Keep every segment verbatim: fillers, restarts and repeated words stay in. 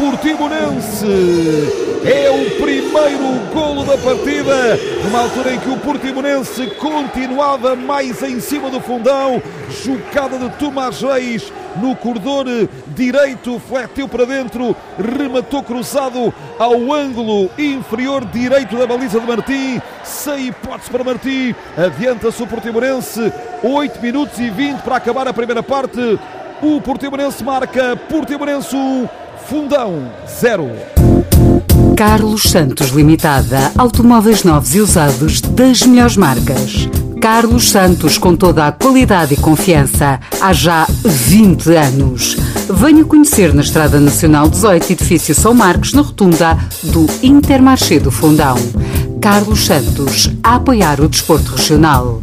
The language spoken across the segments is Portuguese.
Portimonense. É o primeiro golo da partida, numa altura em que o Portimonense continuava mais em cima do fundão. Jogada de Tomás Reis no corredor direito, fletiu para dentro, rematou cruzado ao ângulo inferior direito da baliza de Martim. Sem hipótese para Martim, adianta-se o Portimonense. oito minutos e vinte para acabar a primeira parte. O Portimonense marca, Portimonense um, Fundão zero. Carlos Santos Limitada, automóveis novos e usados das melhores marcas. Carlos Santos, com toda a qualidade e confiança, há já vinte anos. Venha conhecer na Estrada Nacional dezoito, edifício São Marcos, na rotunda do Intermarché do Fundão. Carlos Santos, a apoiar o desporto regional.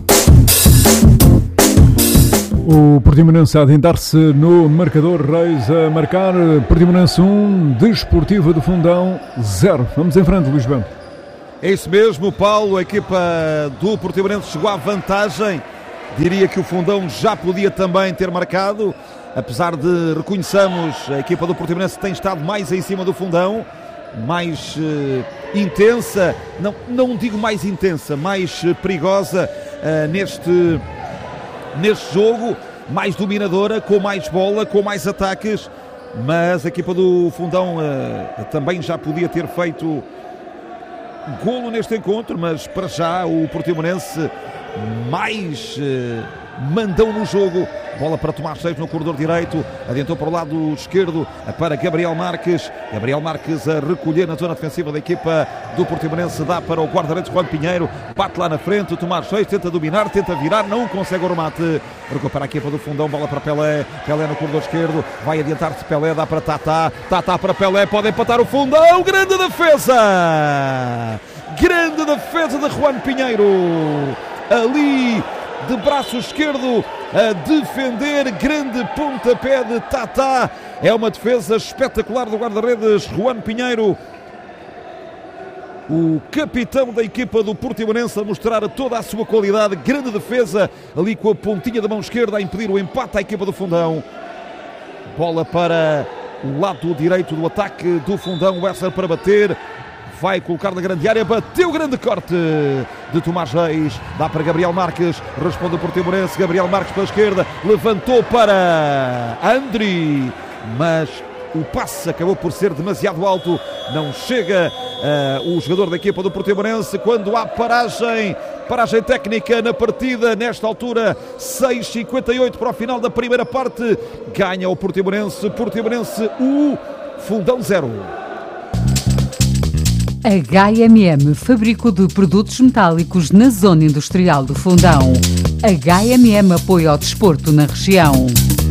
O Portimonense a adiantar-se no marcador, Reis a marcar, Portimonense um, Desportiva do Fundão zero. Vamos em frente, Luís Bento. É isso mesmo, Paulo, a equipa do Portimonense chegou à vantagem. Diria que o Fundão já podia também ter marcado, apesar de, reconheçamos, a equipa do Portimonense tem estado mais em cima do Fundão, mais uh, intensa, não, não digo mais intensa, mais uh, perigosa uh, neste... neste jogo, mais dominadora, com mais bola, com mais ataques, mas a equipa do Fundão uh, também já podia ter feito golo neste encontro, mas para já o Portimonense mais uh, mandão no jogo. Bola para Tomás Reis no corredor direito, adiantou para o lado esquerdo para Gabriel Marques. Gabriel Marques a recolher na zona defensiva da equipa do Portimonense, dá para o guarda-redes Juan Pinheiro, bate lá na frente, Tomás Reis tenta dominar, tenta virar, não consegue o remate. Recupera a equipa do Fundão, bola para Pelé, Pelé no corredor esquerdo, vai adiantar-se Pelé, dá para Tatá, Tatá para Pelé, pode empatar o Fundão, grande defesa! Grande defesa de Juan Pinheiro, ali de braço esquerdo a defender, grande pontapé de Tatá, é uma defesa espetacular do guarda-redes Juan Pinheiro, o capitão da equipa do Portimonense, a mostrar toda a sua qualidade. Grande defesa ali com a pontinha da mão esquerda a impedir o empate à equipa do Fundão. Bola para o lado direito do ataque do Fundão, o Esser para bater, vai colocar na grande área, bateu, grande corte de Tomás Reis, dá para Gabriel Marques, responde o Portimonense, Gabriel Marques pela esquerda, levantou para Andri, mas o passe acabou por ser demasiado alto, não chega uh, o jogador da equipa do Portimonense. Quando há paragem, paragem técnica na partida, nesta altura, seis e cinquenta e oito para o final da primeira parte, ganha o Portimonense, Portimonense um, Fundão zero. H M M, fabrico de produtos metálicos na zona industrial do Fundão. H M M apoia ao desporto na região.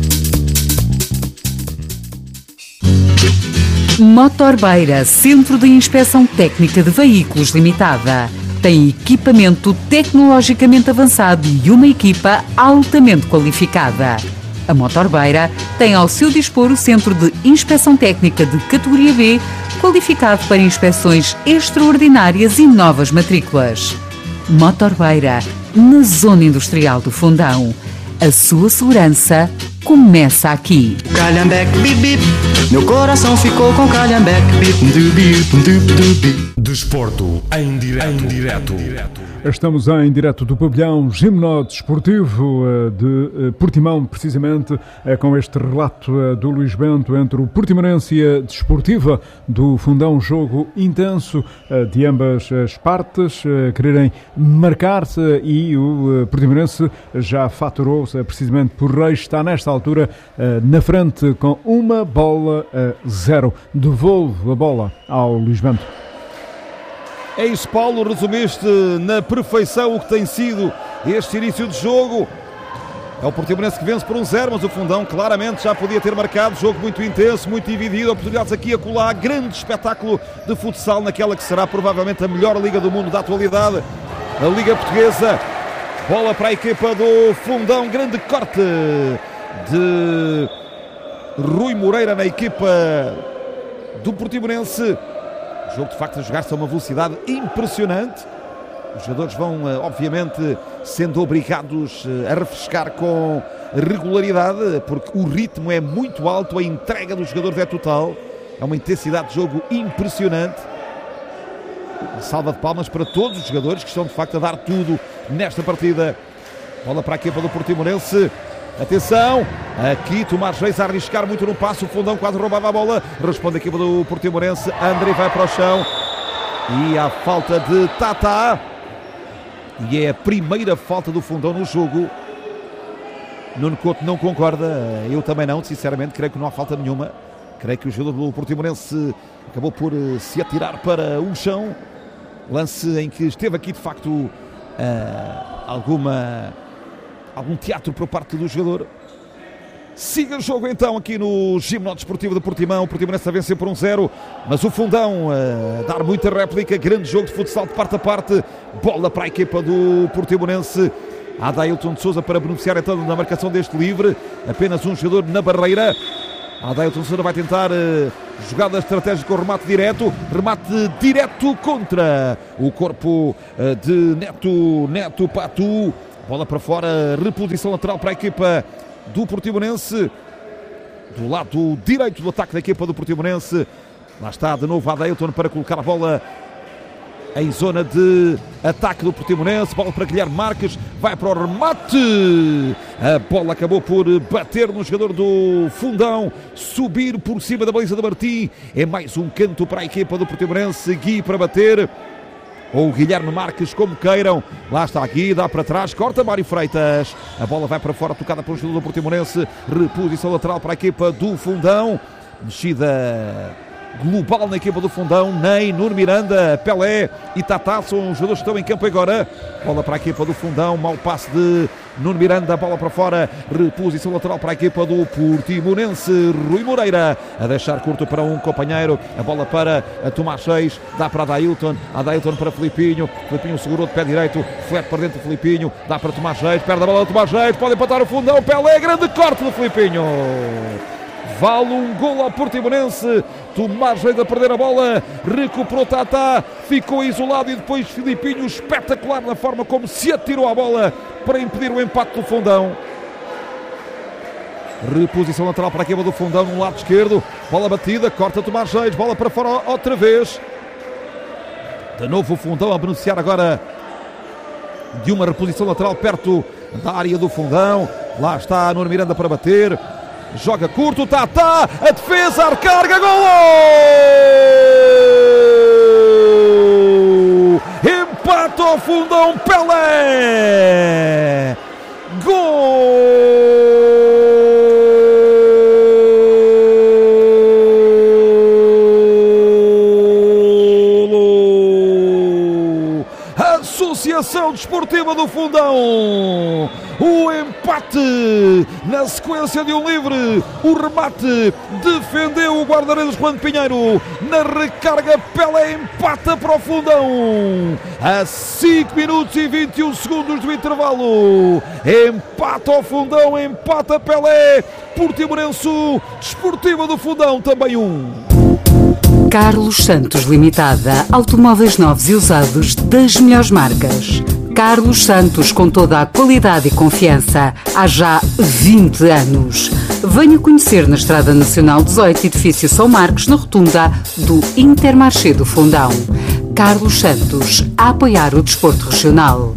Motorbeira, Centro de Inspeção Técnica de Veículos Limitada. Tem equipamento tecnologicamente avançado e uma equipa altamente qualificada. A Motorbeira tem ao seu dispor o Centro de Inspeção Técnica de categoria B, qualificado para inspeções extraordinárias e novas matrículas. Motorbeira, na zona industrial do Fundão. A sua segurança começa aqui. Calhambeque, bip, bip. Meu coração ficou com Calhambeque, bip, bip, bip, bip. Desporto em direto. Em direto. Estamos em direto do pavilhão gimnodesportivo de Portimão, precisamente com este relato do Luís Bento entre o Portimonense e a Desportiva do Fundão. Jogo intenso de ambas as partes, quererem marcar-se, e o Portimonense já faturou precisamente por Reis, está nesta altura na frente com uma bola a zero. Devolvo a bola ao Luís Bento. É isso, Paulo, resumiste na perfeição o que tem sido este início de jogo. É o Portimonense que vence por um zero, mas o Fundão claramente já podia ter marcado. Jogo muito intenso, muito dividido, oportunidades aqui e acolá, grande espetáculo de futsal naquela que será provavelmente a melhor liga do mundo da atualidade, a Liga Portuguesa. Bola para a equipa do Fundão, grande corte de Rui Moreira na equipa do Portimonense. O jogo de facto a jogar-se a uma velocidade impressionante. Os jogadores vão, obviamente, sendo obrigados a refrescar com regularidade, porque o ritmo é muito alto, a entrega dos jogadores é total. É uma intensidade de jogo impressionante. Salva de palmas para todos os jogadores que estão de facto a dar tudo nesta partida. Bola para a equipa do Portimonense. Atenção, aqui Tomás Reis a arriscar muito no passo. O Fundão quase roubava a bola. Responde a equipa do Portimonense. André vai para o chão. E a falta de Tata. E é a primeira falta do Fundão no jogo. Nuno Couto não concorda. Eu também não, sinceramente. Creio que não há falta nenhuma. Creio que o jogador do Portimonense acabou por se atirar para o chão. Lance em que esteve aqui de facto uh, alguma, algum teatro por parte do jogador. Siga o jogo então aqui no Gimnódromo Desportivo de Portimão. O Portimonense a vencer por um zero, mas o Fundão uh, dar muita réplica. Grande jogo de futsal de parte a parte. Bola para a equipa do Portimonense. Adailton de Sousa para beneficiar então da marcação deste livre. Apenas um jogador na barreira. Adailton de Sousa vai tentar uh, jogada estratégica com remate direto. Remate direto contra o corpo uh, de Neto, Neto Patu. Bola para fora, reposição lateral para a equipa do Portimonense. Do lado direito do ataque da equipa do Portimonense. Lá está de novo Adailton para colocar a bola em zona de ataque do Portimonense. Bola para Guilherme Marques, vai para o remate. A bola acabou por bater no jogador do Fundão, subir por cima da baliza de Martim. É mais um canto para a equipa do Portimonense. Gui para bater, ou Guilherme Marques, como queiram. Lá está Gui, dá para trás, corta Mário Freitas. A bola vai para fora, tocada pelo jogador do Portimonense. Reposição lateral para a equipa do Fundão. Mexida global na equipa do Fundão. Ney, Nuno Miranda, Pelé e Tatá são os jogadores que estão em campo agora. Bola para a equipa do Fundão, mau passe de Nuno Miranda, bola para fora, reposição lateral para a equipa do Portimonense. Rui Moreira a deixar curto para um companheiro, a bola para a Tomás Reis, dá para Adailton, Adailton para Filipinho, Filipinho segurou de pé direito, flete para dentro do Filipinho, dá para Tomás Reis, perde a bola de Tomás Reis, pode empatar o Fundão. Pelé, grande corte do Filipinho. Vale um gol ao Portimonense. Tomás Reis a perder a bola, recuperou Tatá, ficou isolado e depois Filipinho, espetacular na forma como se atirou a bola para impedir o empate do Fundão. Reposição lateral para a equipa do Fundão no lado esquerdo, bola batida, corta Tomás Reis, bola para fora outra vez. De novo o Fundão a beneficiar agora de uma reposição lateral perto da área do Fundão. Lá está Nuno Miranda para bater. Joga curto, Tatá, a defesa, a recarga, gol! Empate ao Fundão, Pelé! Gol! Associação Desportiva do Fundão. O empate na sequência de um livre. O remate defendeu o guarda-redes Juan Pinheiro. Na recarga, Pelé empata para o Fundão. A cinco minutos e vinte e um segundos do intervalo. Empata ao Fundão, empata Pelé. Portimonense, Desportiva do Fundão, também um. Carlos Santos Limitada. Automóveis novos e usados das melhores marcas. Carlos Santos, com toda a qualidade e confiança, há já vinte anos. Venha conhecer na Estrada Nacional dezoito, edifício São Marcos, na rotunda do Intermarché do Fundão. Carlos Santos, a apoiar o desporto regional.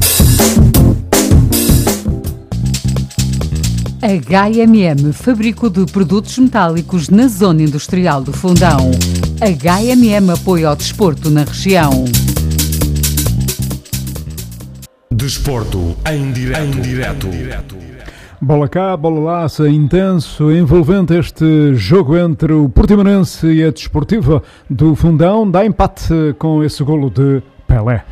H M M, fabrico de produtos metálicos na zona industrial do Fundão. H M M apoia ao desporto na região. Desporto em direto. Em direto. Bola cá, bola lá, intenso, envolvente este jogo entre o Portimonense e a Desportiva do Fundão. Dá empate com esse golo de Pelé.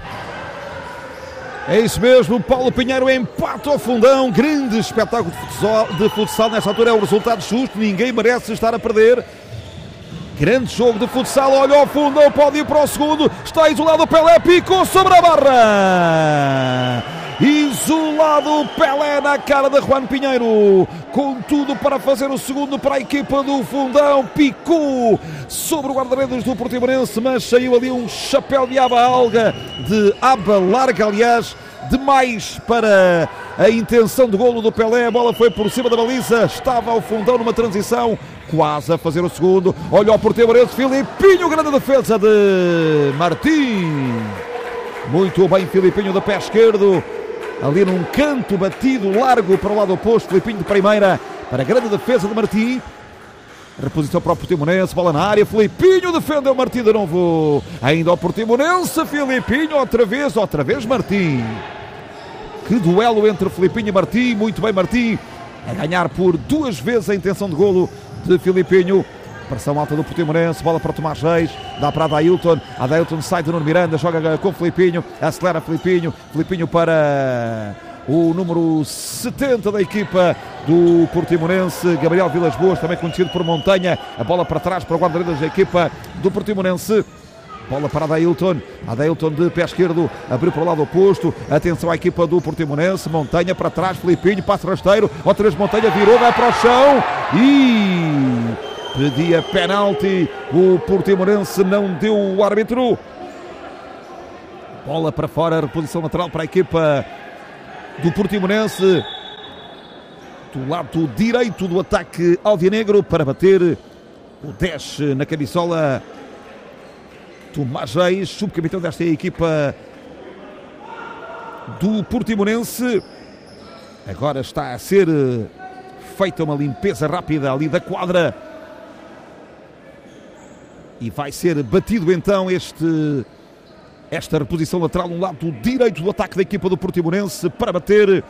É isso mesmo, Paulo Pinheiro empata ao Fundão. Grande espetáculo de futsal, de futsal. Nesta altura é o resultado justo, ninguém merece estar a perder. Grande jogo de futsal, olha o Fundão, pode ir para o segundo. Está isolado o Pelé, picou sobre a barra. Isolado o Pelé na cara de Juan Pinheiro. Com tudo para fazer o segundo para a equipa do Fundão. Picou sobre o guarda-redes do Portimonense, mas saiu ali um chapéu de aba alga, de aba larga, aliás, demais para a intenção de golo do Pelé. A bola foi por cima da baliza, estava o Fundão numa transição quase a fazer o segundo. Olha o Portimonense, Filipinho, grande defesa de Martim. Muito bem, Filipinho de pé esquerdo, ali num canto batido, largo para o lado oposto. Filipinho de primeira para a grande defesa de Martim. Reposição para o Portimonense, bola na área, Filipinho defendeu Martim de novo. Ainda o Portimonense, Filipinho outra vez, outra vez Martim. Que duelo entre Filipinho e Martim, muito bem Martim, a ganhar por duas vezes a intenção de golo de Filipinho. Pressão alta do Portimonense, bola para Tomás Reis, dá para Adailton, Adailton sai de Nuno Miranda, joga com Filipinho, acelera Filipinho, Filipinho para o número setenta da equipa do Portimonense, Gabriel Vilas Boas, também conhecido por Montanha, a bola para trás para o guarda-redes da equipa do Portimonense. Bola para Adailton, Adailton de pé esquerdo, abriu para o lado oposto, atenção à equipa do Portimonense, Montanha para trás, Filipinho, passe rasteiro, outra vez Montanha virou, vai para o chão e pedia penalti, o Portimonense não deu o árbitro. Bola para fora, reposição lateral para a equipa do Portimonense, do lado direito do ataque alvinegro, para bater o dez na camisola. Tomás Reis, subcapitão desta equipa do Portimonense. Agora está a ser feita uma limpeza rápida ali da quadra e vai ser batido então este, esta reposição lateral no lado direito do ataque da equipa do Portimonense, para bater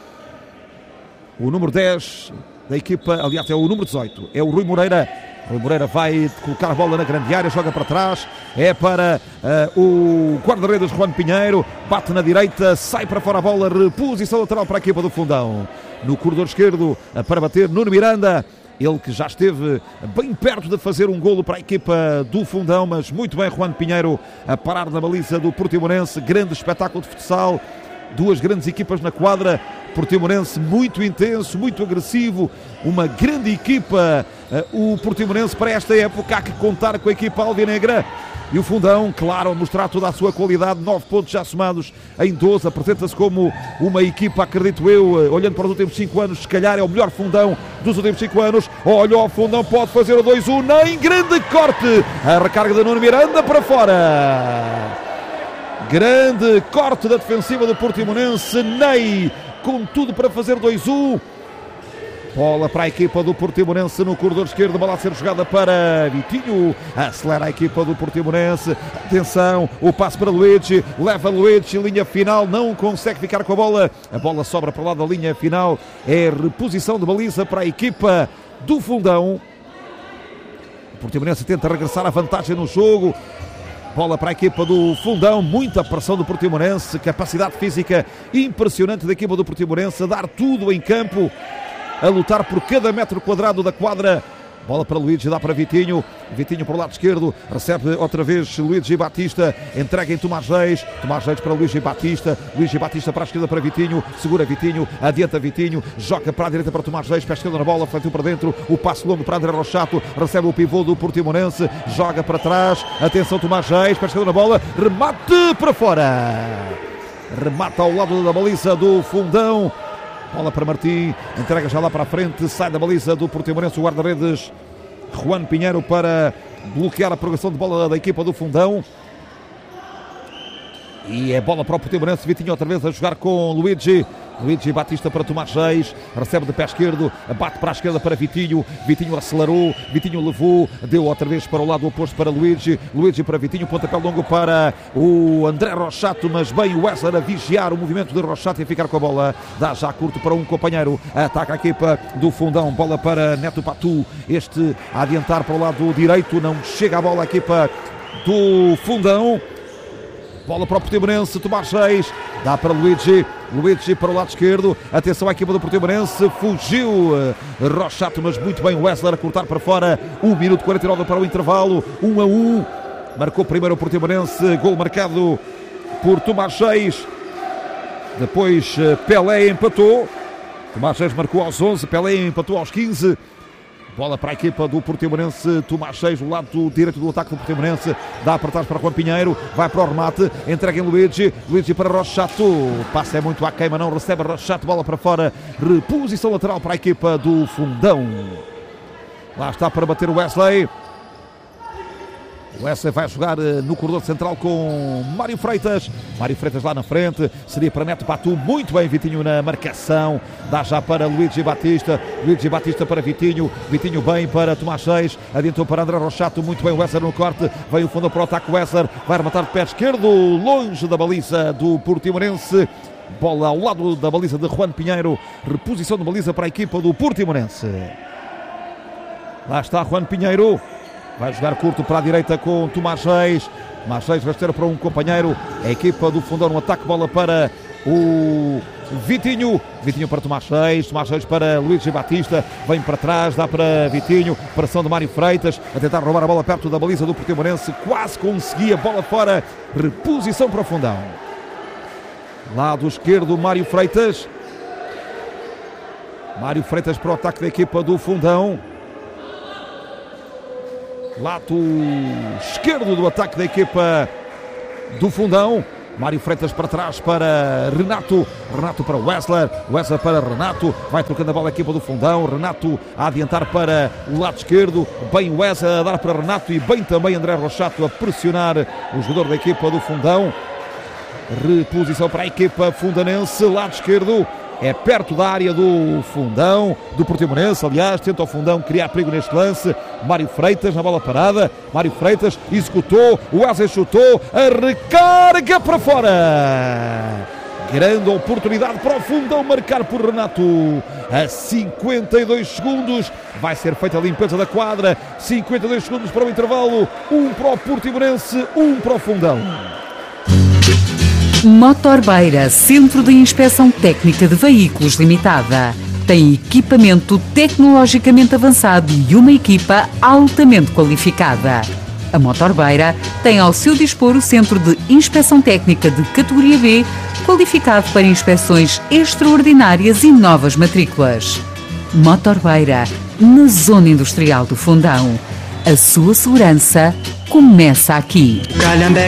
o número dez da equipa, aliás é o número dezoito, é o Rui Moreira. Rui Moreira vai colocar a bola na grande área, joga para trás, é para uh, o guarda-redes Juan Pinheiro, bate na direita, sai para fora a bola, reposição lateral para a equipa do Fundão. No corredor esquerdo, uh, para bater Nuno Miranda, ele que já esteve bem perto de fazer um golo para a equipa do Fundão, mas muito bem Juan Pinheiro a parar na baliza do Portimonense. Grande espetáculo de futsal, duas grandes equipas na quadra. Portimonense muito intenso, muito agressivo, uma grande equipa, uh, o Portimonense para esta época. Há que contar com a equipa alvinegra. E o Fundão, claro, a mostrar toda a sua qualidade, nove pontos já somados em doze, apresenta-se como uma equipa, acredito eu, uh, olhando para os últimos cinco anos, se calhar é o melhor Fundão dos últimos cinco anos. Olha, o Fundão pode fazer o dois um, nem grande corte, a recarga de Nuno Miranda para fora. Grande corte da defensiva do Portimonense, Ney com tudo para fazer dois um. Bola para a equipa do Portimonense no corredor esquerdo, bola a ser jogada para Vitinho, acelera a equipa do Portimonense, atenção, o passe para Luigi, leva Luigi, linha final, não consegue ficar com a bola, a bola sobra para o lado da linha final, é reposição de baliza para a equipa do Fundão. O Portimonense tenta regressar à vantagem no jogo. Bola para a equipa do Fundão, muita pressão do Portimonense, capacidade física impressionante da equipa do Portimonense, a dar tudo em campo, a lutar por cada metro quadrado da quadra. Bola para Luigi, dá para Vitinho, Vitinho para o lado esquerdo, recebe outra vez Luigi Batista, entrega em Tomás Reis, Tomás Reis para Luigi Batista, Luigi Batista para a esquerda para Vitinho, segura Vitinho, adianta Vitinho, joga para a direita para Tomás Reis, pé esquerdo na bola, fletiu para dentro, o passo longo para André Rochato, recebe o pivô do Portimonense, joga para trás, atenção Tomás Reis, pé esquerdo na bola, remate para fora, remata ao lado da baliza do Fundão. Bola para Martim, entrega já lá para a frente, sai da baliza do Portimonense o guarda-redes Juan Pinheiro para bloquear a progressão de bola da equipa do Fundão. E é bola para o Portimonense, Vitinho outra vez a jogar com Luigi. Luigi Batista para Tomás Reis, recebe de pé esquerdo, bate para a esquerda para Vitinho, Vitinho acelerou, Vitinho levou, deu outra vez para o lado oposto para Luigi, Luigi para Vitinho, pontapé longo para o André Rochato, mas bem o Wesley a vigiar o movimento de Rochato e a ficar com a bola, dá já curto para um companheiro, ataca a equipa do Fundão, bola para Neto Patu, este a adiantar para o lado direito, não chega a bola a equipa do Fundão. Bola para o Portimonense, Tomás Reis, dá para Luigi, Luigi para o lado esquerdo, atenção à equipa do Portimonense, fugiu Rochato, mas muito bem o Wesley a cortar para fora, um minuto e quarenta e nove para o intervalo, um a um, marcou primeiro o Portimonense, gol marcado por Tomás Reis, depois Pelé empatou, Tomás Reis marcou aos onze, Pelé empatou aos quinze. Bola para a equipa do Portimonense, Tomás Reis, do lado direito do ataque do Portimonense, dá para trás para Juan Pinheiro, vai para o remate, entrega em Luigi, Luigi para Rochato, o passe é muito à queima, não recebe Rochato, bola para fora, reposição lateral para a equipa do Fundão. Lá está para bater o Wesley. O Wesley vai jogar no corredor central com Mário Freitas. Mário Freitas lá na frente. Seria para Neto Batu. Muito bem, Vitinho na marcação. Dá já para Luigi Batista. Luigi Batista para Vitinho. Vitinho bem para Tomás Reis. Adiantou para André Rochato. Muito bem, o Wesley no corte. Vem o fundo para o ataque. O Wesley vai rematar de pé esquerdo. Longe da baliza do Portimonense. Bola ao lado da baliza de Juan Pinheiro. Reposição de baliza para a equipa do Portimonense. Lá está Juan Pinheiro. Vai jogar curto para a direita com Tomás Reis. Tomás Reis rasteira para um companheiro. A equipa do Fundão no ataque. Bola para o Vitinho. Vitinho para Tomás Reis. Tomás Reis para Luigi Batista. Vem para trás. Dá para Vitinho. Pressão de Mário Freitas. A tentar roubar a bola perto da baliza do Portimonense. Quase conseguia. Bola fora. Reposição para o Fundão. Lado esquerdo, Mário Freitas. Mário Freitas para o ataque da equipa do Fundão. Lado esquerdo do ataque da equipa do Fundão. Mário Freitas para trás para Renato. Renato para Wesley. Wesley para Renato. Vai trocando a bola a equipa do Fundão. Renato a adiantar para o lado esquerdo. Bem Wesley a dar para Renato. E bem também André Rochato a pressionar o jogador da equipa do Fundão. Reposição para a equipa fundanense. Lado esquerdo. É perto da área do Fundão, do Portimonense, aliás, tenta o Fundão criar perigo neste lance. Mário Freitas na bola parada. Mário Freitas executou, o Wesley chutou, a recarga para fora. Grande oportunidade para o Fundão marcar por Renato. A cinquenta e dois segundos vai ser feita a limpeza da quadra. cinquenta e dois segundos para o intervalo. Um para o Portimonense, um para o Fundão. Motor Beira, Centro de Inspeção Técnica de Veículos Limitada. Tem equipamento tecnologicamente avançado e uma equipa altamente qualificada. A Motor Beira tem ao seu dispor o Centro de Inspeção Técnica de categoria B, qualificado para inspeções extraordinárias e novas matrículas. Motor Beira, na Zona Industrial do Fundão. A sua segurança começa aqui. Calhambeque.